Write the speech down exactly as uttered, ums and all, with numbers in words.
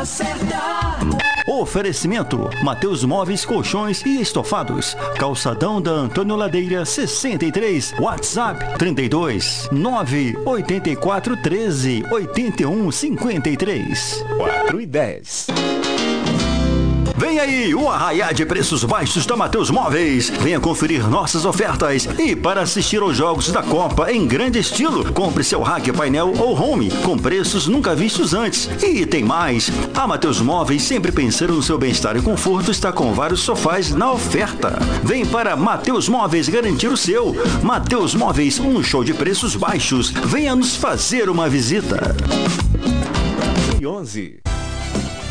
hora certa. Oferecimento: Mateus Móveis, Colchões e Estofados. Calçadão da Antônio Ladeira sessenta e três. WhatsApp trinta e dois, nove oito quatro, treze, oitenta e um, cinquenta e três. quatro e dez. Vem aí o arraiá de preços baixos da Mateus Móveis. Venha conferir nossas ofertas e para assistir aos jogos da Copa em grande estilo, compre seu rack, painel ou home com preços nunca vistos antes. E tem mais, a Mateus Móveis, sempre pensando no seu bem-estar e conforto, está com vários sofás na oferta. Vem para Mateus Móveis garantir o seu. Mateus Móveis, um show de preços baixos. Venha nos fazer uma visita. e onze.